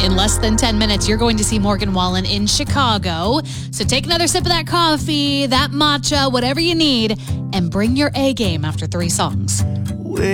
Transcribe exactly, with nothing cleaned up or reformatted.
In less than ten minutes, you're going to see Morgan Wallen in Chicago. So take another sip of that coffee, that matcha, whatever you need, and bring your A game after three songs.